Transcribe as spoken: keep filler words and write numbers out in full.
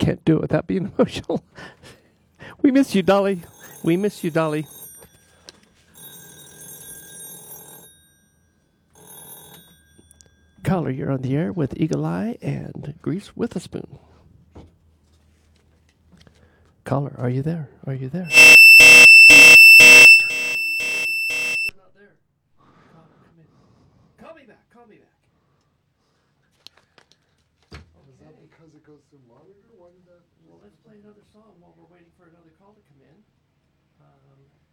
can't do it without being emotional. We miss you, Dolly. We miss you, Dolly. Caller, you're on the air with Eagle Eye and Grease Witherspoon. Caller, are you there? Are you there? Not there. Caller, come in. Call me back. Call me back. Oh, is that because it goes through monitor? Why did that? Well, let's play another song while we're waiting for another call to come in. Um,